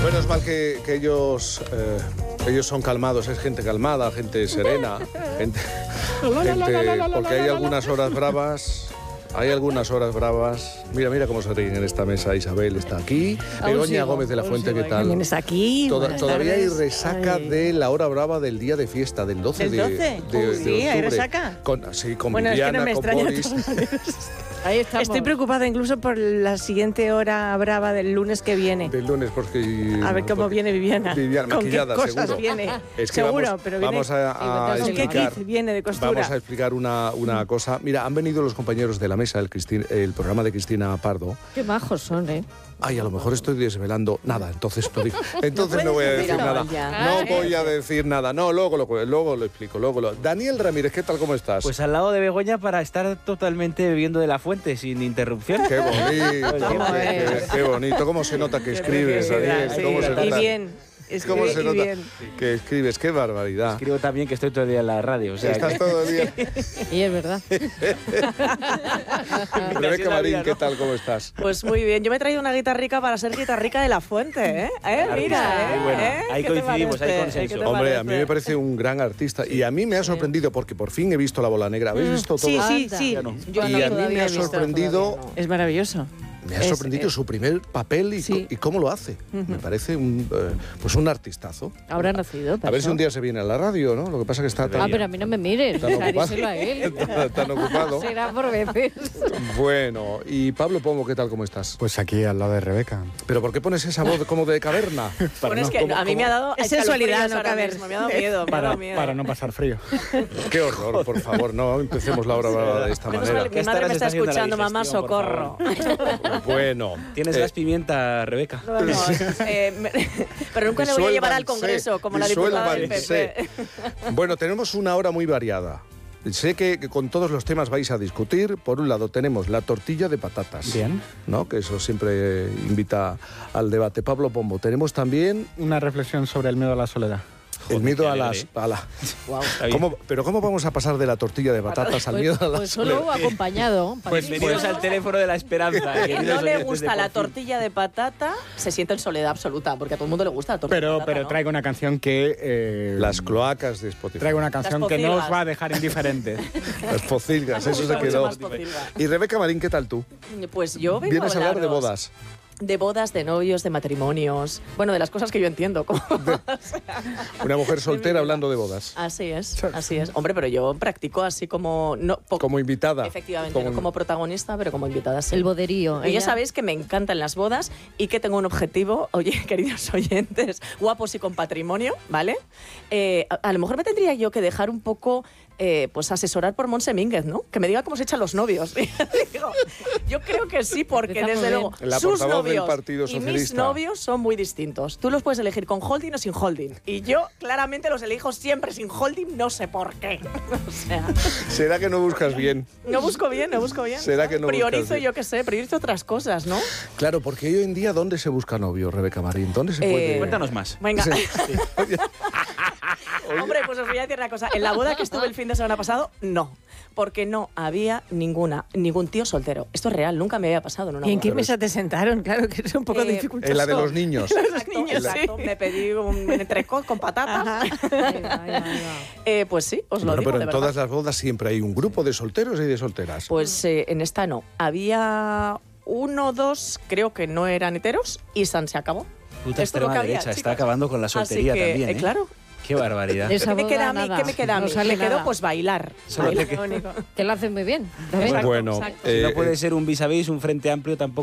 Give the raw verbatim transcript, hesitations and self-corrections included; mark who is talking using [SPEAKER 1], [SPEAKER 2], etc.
[SPEAKER 1] Menos mal que, que ellos, eh, ellos son calmados, es gente calmada, gente serena, gente, gente, porque hay algunas horas bravas, hay algunas horas bravas. Mira, mira cómo se ríen en esta mesa. Isabel está aquí, Begoña Gómez de la Fuente, ¿qué tal?
[SPEAKER 2] También está aquí.
[SPEAKER 1] Toda, todavía hay
[SPEAKER 2] tardes.
[SPEAKER 1] resaca
[SPEAKER 2] Ay.
[SPEAKER 1] de la hora brava del día de fiesta, del doce de,
[SPEAKER 2] ¿Del doce?
[SPEAKER 1] de, de,
[SPEAKER 2] Uy,
[SPEAKER 1] de
[SPEAKER 2] sí,
[SPEAKER 1] octubre.
[SPEAKER 2] ¿hay resaca?
[SPEAKER 1] Con, sí, con
[SPEAKER 2] Bueno,
[SPEAKER 1] Viviana,
[SPEAKER 2] es que no me
[SPEAKER 1] con
[SPEAKER 2] extraña de
[SPEAKER 1] Boris.
[SPEAKER 2] todas maneras.
[SPEAKER 3] Ahí estamos.
[SPEAKER 2] Estoy preocupada incluso por la siguiente hora brava del lunes que viene.
[SPEAKER 1] Del lunes, porque...
[SPEAKER 2] A ver cómo
[SPEAKER 1] porque
[SPEAKER 2] viene Viviana.
[SPEAKER 1] Viviana,
[SPEAKER 2] ¿Con
[SPEAKER 1] maquillada,
[SPEAKER 2] qué cosas
[SPEAKER 1] seguro.
[SPEAKER 2] viene?
[SPEAKER 1] Es que
[SPEAKER 2] Seguro,
[SPEAKER 1] vamos,
[SPEAKER 2] pero viene...
[SPEAKER 1] vamos a, a
[SPEAKER 2] ¿Con qué
[SPEAKER 1] explicar...
[SPEAKER 2] kit viene de costura?
[SPEAKER 1] Vamos a explicar una, una cosa. Mira, han venido los compañeros de la mesa, el, Cristin, el programa de Cristina Pardo.
[SPEAKER 3] Qué majos son, ¿eh?
[SPEAKER 1] Ay, a lo mejor estoy desvelando nada, entonces no, digo, entonces no,
[SPEAKER 2] No
[SPEAKER 1] voy a
[SPEAKER 2] puedes
[SPEAKER 1] decir
[SPEAKER 2] decirlo
[SPEAKER 1] nada.
[SPEAKER 2] ya.
[SPEAKER 1] No voy a decir nada. No, luego lo, luego lo explico. Luego lo... Daniel Ramírez, ¿qué tal? ¿Cómo estás?
[SPEAKER 4] Pues al lado de Begoña para estar totalmente bebiendo de la fuente sin interrupción.
[SPEAKER 1] Qué bonito,
[SPEAKER 4] Oye,
[SPEAKER 1] qué, qué- qué bonito. ¿Cómo se nota que escribes, Daniel?
[SPEAKER 2] Sí,
[SPEAKER 1] ¿Cómo se
[SPEAKER 2] y
[SPEAKER 1] nota
[SPEAKER 2] bien.
[SPEAKER 1] ¿Cómo
[SPEAKER 2] Escribe
[SPEAKER 1] se
[SPEAKER 2] y
[SPEAKER 1] nota
[SPEAKER 2] bien.
[SPEAKER 1] que escribes? ¡Qué barbaridad!
[SPEAKER 4] Escribo también que estoy todo el día en la radio. O sea,
[SPEAKER 1] Estás
[SPEAKER 4] que-
[SPEAKER 1] todo el día.
[SPEAKER 3] Y es verdad.
[SPEAKER 1] Rebeca Marín, ¿qué tal? ¿Cómo estás?
[SPEAKER 5] Pues muy bien, yo me he traído una guitarrica para ser guitarrica de la Fuente, ¿eh? ¿Eh? Mira, ¿eh?
[SPEAKER 4] Muy bueno.
[SPEAKER 5] ¿Eh?
[SPEAKER 4] Ahí
[SPEAKER 5] ¿Qué te
[SPEAKER 4] coincidimos, hay
[SPEAKER 5] parece?
[SPEAKER 4] consenso.
[SPEAKER 5] ¿Qué te
[SPEAKER 1] Hombre, a mí
[SPEAKER 5] parece?
[SPEAKER 1] me parece un gran artista y a mí me ha sorprendido porque por fin he visto La Bola Negra. ¿Habéis visto todo?
[SPEAKER 2] Sí, sí,
[SPEAKER 3] Anda.
[SPEAKER 2] sí.
[SPEAKER 4] Ya no.
[SPEAKER 5] Yo
[SPEAKER 1] Y
[SPEAKER 5] no
[SPEAKER 1] a mí
[SPEAKER 5] todavía
[SPEAKER 1] me ha
[SPEAKER 5] he visto,
[SPEAKER 1] sorprendido,
[SPEAKER 5] todavía no.
[SPEAKER 2] Es maravilloso.
[SPEAKER 1] me ha
[SPEAKER 2] Es-
[SPEAKER 1] sorprendido
[SPEAKER 2] es-
[SPEAKER 1] su primer papel y,
[SPEAKER 2] Sí.
[SPEAKER 1] co- y cómo lo hace. Me parece un, eh, pues un artistazo.
[SPEAKER 3] Habrá nacido.
[SPEAKER 1] A ver si un día se viene a la radio, ¿no? Lo que pasa es que está tan,
[SPEAKER 3] Ah, pero a mí no me mires.
[SPEAKER 1] tan ocupado.
[SPEAKER 3] Díselo a él.
[SPEAKER 1] tan- tan ocupado.
[SPEAKER 3] Será por veces.
[SPEAKER 1] Bueno, y Pablo Pombo, ¿qué tal? ¿Cómo estás?
[SPEAKER 6] Pues aquí al lado de Rebeca.
[SPEAKER 1] ¿Pero por qué pones esa voz como de caverna?
[SPEAKER 5] Bueno, es que
[SPEAKER 1] ¿Cómo-
[SPEAKER 5] a mí me ha dado
[SPEAKER 2] Es sensualidad,
[SPEAKER 5] escalofríos
[SPEAKER 2] no
[SPEAKER 5] ahora
[SPEAKER 2] caber.
[SPEAKER 5] mismo, Me ha dado miedo, me ha
[SPEAKER 6] Para,
[SPEAKER 5] dado miedo.
[SPEAKER 6] para no pasar frío.
[SPEAKER 1] Qué horror, por favor, no empecemos la hora brava de esta
[SPEAKER 5] Menos
[SPEAKER 1] manera.
[SPEAKER 5] mal,
[SPEAKER 4] ¿Qué
[SPEAKER 5] mi madre
[SPEAKER 4] estarás
[SPEAKER 5] me está
[SPEAKER 4] haciendo la
[SPEAKER 5] escuchando, mamá,
[SPEAKER 4] digestión, por
[SPEAKER 5] socorro.
[SPEAKER 1] Bueno,
[SPEAKER 4] Tienes
[SPEAKER 1] eh,
[SPEAKER 4] gas pimienta, Rebeca.
[SPEAKER 5] No, no, eh, me- pero nunca le voy a llevar al Congreso como la diputada del P P.
[SPEAKER 1] disuélvanse. Bueno, tenemos una hora muy variada. Sé que, que con todos los temas vais a discutir. Por un lado tenemos la tortilla de patatas.
[SPEAKER 6] Bien.
[SPEAKER 1] ¿No? Que eso siempre invita al debate. Pablo Pombo, tenemos también
[SPEAKER 6] Una reflexión sobre el miedo a la soledad.
[SPEAKER 1] el miedo
[SPEAKER 4] qué
[SPEAKER 1] a las...
[SPEAKER 4] alegre.
[SPEAKER 1] a la-
[SPEAKER 4] Está bien.
[SPEAKER 1] ¿Cómo- pero ¿cómo vamos a pasar de la tortilla de patatas al
[SPEAKER 3] Pues,
[SPEAKER 1] miedo a la
[SPEAKER 3] pues
[SPEAKER 1] soledad?
[SPEAKER 3] solo acompañado.
[SPEAKER 4] Pues venidos al teléfono de la esperanza.
[SPEAKER 5] A quien
[SPEAKER 4] queridos
[SPEAKER 5] no le
[SPEAKER 4] oyentes
[SPEAKER 5] gusta
[SPEAKER 4] de
[SPEAKER 5] la
[SPEAKER 4] Por Fin.
[SPEAKER 5] tortilla de patata se siente en soledad absoluta, porque a todo el mundo le gusta la tortilla de
[SPEAKER 6] Pero,
[SPEAKER 5] patata,
[SPEAKER 6] pero
[SPEAKER 5] ¿no?
[SPEAKER 6] traigo una canción que... eh,
[SPEAKER 1] Las cloacas de Spotify.
[SPEAKER 6] Traigo una canción
[SPEAKER 5] Las
[SPEAKER 6] que no os
[SPEAKER 5] pocilgas.
[SPEAKER 6] va a dejar indiferentes.
[SPEAKER 1] Las pocilgas,
[SPEAKER 5] Me
[SPEAKER 1] eso
[SPEAKER 5] gusta
[SPEAKER 1] se
[SPEAKER 5] mucho
[SPEAKER 1] quedó.
[SPEAKER 5] más pocilga.
[SPEAKER 1] Y Rebeca Marín, ¿qué tal tú?
[SPEAKER 5] Pues yo vengo
[SPEAKER 1] Vienes a hablar de
[SPEAKER 5] hablaros
[SPEAKER 1] bodas.
[SPEAKER 5] De bodas, de novios, de matrimonios. Bueno, de las cosas que yo entiendo. como-
[SPEAKER 1] Una mujer soltera hablando de bodas.
[SPEAKER 5] Así es, así es. Hombre, pero yo practico así como... No, po-
[SPEAKER 1] Como invitada.
[SPEAKER 5] Efectivamente,
[SPEAKER 1] Como-
[SPEAKER 5] no como protagonista, pero como invitada, sí.
[SPEAKER 3] El boderío.
[SPEAKER 5] Y ya
[SPEAKER 3] Ella-
[SPEAKER 5] sabéis que me encantan las bodas y que tengo un objetivo, oye, queridos oyentes, guapos y con patrimonio, ¿vale? Eh, a, a lo mejor me tendría yo que dejar un poco, eh, pues asesorar por Montse Mínguez, ¿no? Que me diga cómo se echan los novios. Digo, yo creo que sí, porque
[SPEAKER 3] Está muy
[SPEAKER 5] desde
[SPEAKER 3] bien.
[SPEAKER 5] luego
[SPEAKER 1] La
[SPEAKER 5] sus
[SPEAKER 1] portavoz del
[SPEAKER 5] novios
[SPEAKER 1] Partido
[SPEAKER 5] y mis
[SPEAKER 1] Socialista.
[SPEAKER 5] novios son muy distintos. Tú los puedes elegir con holding o sin holding. Y yo claramente los elijo siempre sin holding, no sé por qué. O sea,
[SPEAKER 1] ¿Será que no buscas bien?
[SPEAKER 5] no busco bien, no busco bien.
[SPEAKER 1] ¿Será que no buscas
[SPEAKER 5] Priorizo,
[SPEAKER 1] bien?
[SPEAKER 5] yo qué sé, priorizo otras cosas, ¿no?
[SPEAKER 1] Claro, porque hoy en día, ¿dónde se busca novio, Rebeca Marín? ¿Dónde se
[SPEAKER 5] Eh,
[SPEAKER 1] puede...?
[SPEAKER 4] Cuéntanos más.
[SPEAKER 5] Venga. Hombre, pues os voy a decir una cosa. En la boda que estuve el fin de semana pasado, no. Porque no había ninguna, ningún tío soltero. Esto es real, nunca me había pasado en una
[SPEAKER 2] ¿Y en
[SPEAKER 5] boda.
[SPEAKER 2] qué mesa te sentaron? Claro, que es un poco
[SPEAKER 5] Eh,
[SPEAKER 2] dificultoso.
[SPEAKER 1] En la de los niños.
[SPEAKER 5] Exacto,
[SPEAKER 2] niños,
[SPEAKER 5] exacto.
[SPEAKER 2] sí.
[SPEAKER 5] Me pedí un entrecot con patatas.
[SPEAKER 2] Ajá.
[SPEAKER 3] Ahí va, ahí va, ahí va.
[SPEAKER 5] Eh, pues sí, os lo
[SPEAKER 1] Bueno,
[SPEAKER 5] digo
[SPEAKER 1] pero
[SPEAKER 5] de
[SPEAKER 1] en
[SPEAKER 5] verdad.
[SPEAKER 1] todas las bodas siempre hay un grupo de solteros y de solteras.
[SPEAKER 5] Pues eh, en esta no. Había uno, dos, creo que no eran heteros y San se acabó.
[SPEAKER 4] Puta
[SPEAKER 5] Esto es lo
[SPEAKER 4] extrema
[SPEAKER 5] que había,
[SPEAKER 4] derecha, está
[SPEAKER 5] chicos.
[SPEAKER 4] acabando con la
[SPEAKER 5] Así
[SPEAKER 4] soltería
[SPEAKER 5] que,
[SPEAKER 4] también,
[SPEAKER 5] eh,
[SPEAKER 4] ¿eh?
[SPEAKER 5] claro.
[SPEAKER 4] Qué barbaridad.
[SPEAKER 3] De esa
[SPEAKER 5] ¿Qué me
[SPEAKER 3] boda,
[SPEAKER 5] queda a mí?
[SPEAKER 3] nada.
[SPEAKER 5] ¿Qué me queda a
[SPEAKER 3] No
[SPEAKER 5] mí?
[SPEAKER 3] sale
[SPEAKER 5] me quedó
[SPEAKER 3] nada.
[SPEAKER 5] pues bailar.
[SPEAKER 4] Solo
[SPEAKER 5] Bailar,
[SPEAKER 4] te-
[SPEAKER 5] lo único.
[SPEAKER 3] Que lo hacen muy bien. ¿lo ves?
[SPEAKER 5] Exacto,
[SPEAKER 1] bueno,
[SPEAKER 5] exacto.
[SPEAKER 1] eh,
[SPEAKER 4] Si no puede
[SPEAKER 1] eh,
[SPEAKER 4] ser un vis a vis, un frente amplio tampoco